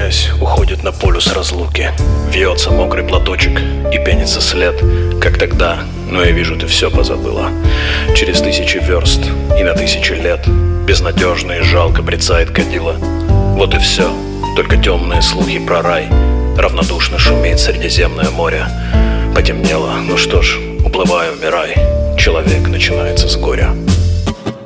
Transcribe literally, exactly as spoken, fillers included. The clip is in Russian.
прощаясь, уходит на полюс разлуки. Вьется мокрый платочек и пенится след, как тогда, но я вижу, ты все позабыла. Через тысячи верст и на тысячи лет безнадежно и жалко брецает кадила. Вот и все, только темные слухи про рай. Равнодушно шумит Средиземное море. Потемнело, ну что ж, уплывай, умирай. Человек начинается с горя.